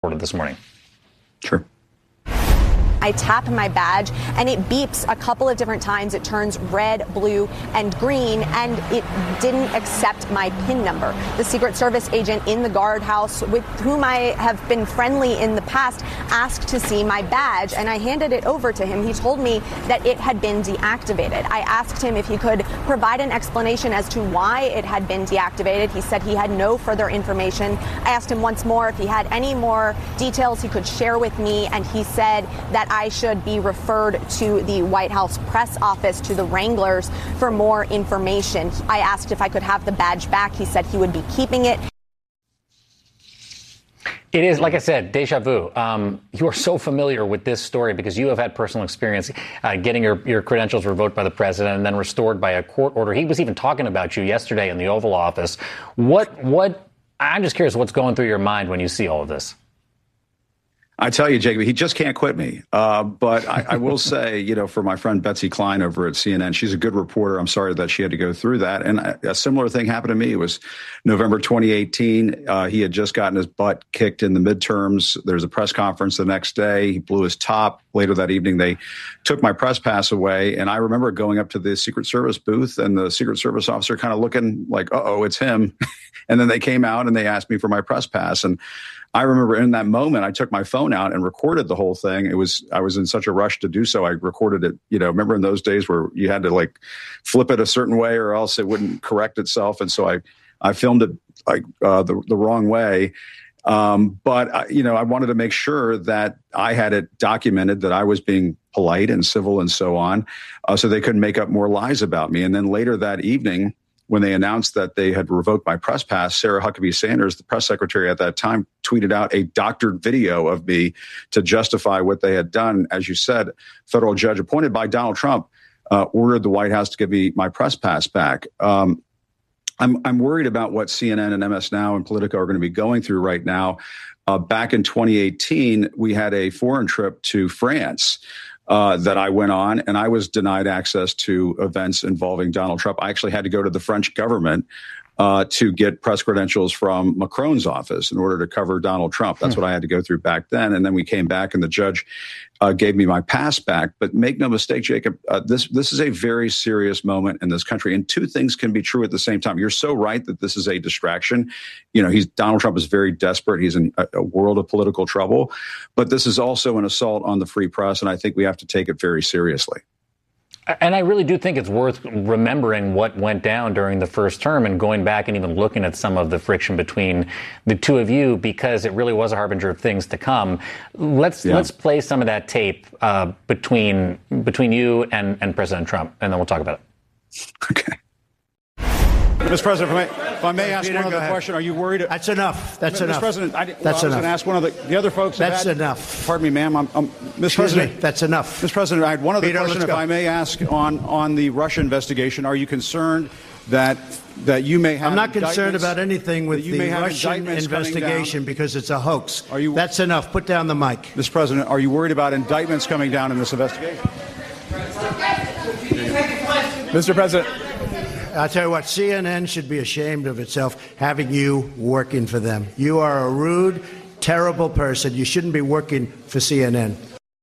this morning. Sure. I tap my badge and it beeps a couple of different times. It turns red, blue, and green, and it didn't accept my PIN number. The Secret Service agent in the guardhouse, with whom I have been friendly in the past, asked to see my badge, and I handed it over to him. He told me that it had been deactivated. I asked him if he could provide an explanation as to why it had been deactivated. He said he had no further information. I asked him once more if he had any more details he could share with me, and he said that I should be referred to the White House press office, to the Wranglers, for more information. I asked if I could have the badge back. He said he would be keeping it. It is, like I said, deja vu. You are so familiar with this story because you have had personal experience getting your credentials revoked by the president and then restored by a court order. He was even talking about you yesterday in the Oval Office. I'm just curious what's going through your mind when you see all of this. I tell you, Jacob, he just can't quit me. But I will say, for my friend Betsy Klein over at CNN, she's a good reporter. I'm sorry that she had to go through that. And a similar thing happened to me. It was November 2018. He had just gotten his butt kicked in the midterms. There was a press conference the next day. He blew his top. Later that evening, they took my press pass away. And I remember going up to the Secret Service booth and the Secret Service officer kind of looking like, uh-oh, it's him. And then they came out and they asked me for my press pass. And I remember in that moment, I took my phone out and recorded the whole thing. I was in such a rush to do so. I recorded it, remember in those days where you had to flip it a certain way or else it wouldn't correct itself. And so I filmed it the wrong way. But I wanted to make sure that I had it documented that I was being polite and civil and so on, so they couldn't make up more lies about me. And then later that evening, when they announced that they had revoked my press pass, Sarah Huckabee Sanders, the press secretary at that time, tweeted out a doctored video of me to justify what they had done. As you said, federal judge appointed by Donald Trump ordered the White House to give me my press pass back. I'm worried about what CNN and MS Now and Politico are going to be going through right now. Back in 2018, we had a foreign trip to France that I went on, and I was denied access to events involving Donald Trump. I actually had to go to the French government to get press credentials from Macron's office in order to cover Donald Trump. That's what I had to go through back then. And then we came back and the judge gave me my pass back. But make no mistake, Jacob, this is a very serious moment in this country. And two things can be true at the same time. You're so right that this is a distraction. Donald Trump is very desperate. He's in a world of political trouble. But this is also an assault on the free press. And I think we have to take it very seriously. And I really do think it's worth remembering what went down during the first term and going back and even looking at some of the friction between the two of you, because it really was a harbinger of things to come. Let's play some of that tape between you and President Trump, and then we'll talk about it. Okay. Mr. President, if I may ask one other question, are you worried? That's enough. That's enough. Mr. President, I was enough. going to ask one of the other folks. That's enough. Pardon me, ma'am. Mr. President, that's enough. Mr. President, I had one other question, if I may ask, on the Russia investigation. Are you concerned that you may have? I'm not concerned about anything with the Russian investigation because it's a hoax. That's enough. Put down the mic. Mr. President, are you worried about indictments coming down in this investigation? Mr. President. I'll tell you what, CNN should be ashamed of itself having you working for them. You are a rude, terrible person. You shouldn't be working for CNN.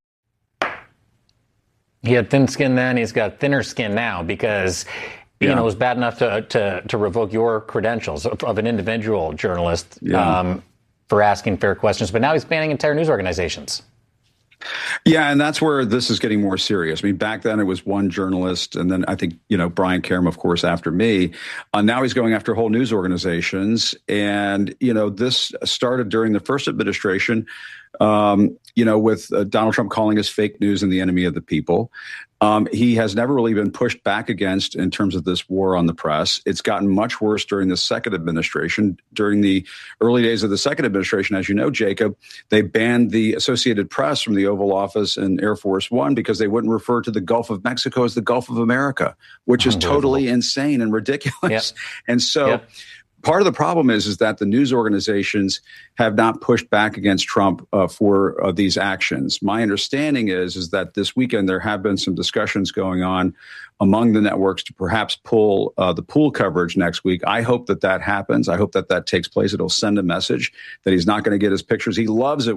He had thin skin then. He's got thinner skin now because, it was bad enough to revoke your credentials of an individual journalist for asking fair questions. But now he's banning entire news organizations. Yeah, and that's where this is getting more serious. I mean, back then it was one journalist, and then I think, Brian Karem, of course, after me. Now he's going after whole news organizations. And, this started during the first administration, with Donald Trump calling us fake news and the enemy of the people. He has never really been pushed back against in terms of this war on the press. It's gotten much worse during the second administration. During the early days of the second administration, as you know, Jacob, they banned the Associated Press from the Oval Office and Air Force One because they wouldn't refer to the Gulf of Mexico as the Gulf of America, which is totally insane and ridiculous. Yep. And so part of the problem is that the news organizations have not pushed back against Trump for these actions. My understanding is that this weekend there have been some discussions going on among the networks to perhaps pull the pool coverage next week. I hope that happens. I hope that takes place. It'll send a message that he's not going to get his pictures. He loves it